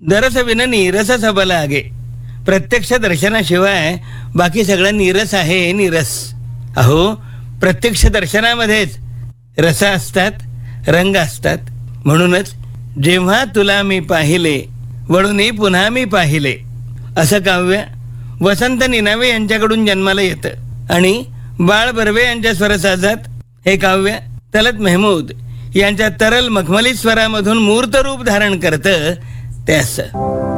दरस विन नीरस सबल आगे. प्रत्यक्ष दर्शनाशिवाय बाकी सगळं नीरस आहे, नीरस. अहो, प्रत्यक्ष दर्शनामध्येच रस असतात, रंग असतात. म्हणूनच जेव्हा तुला मी पाहिले वळून पुन्हा मी पाहिले असं काव्य वसंत निनावे यांच्याकडून जन्माला येतं आणि बाळ बर्वे यांच्या स्वरसाजात हे काव्य तलत मेहमूद यांच्या तरल मखमली स्वरामधून मूर्त रूप धारण करतं. ते असं.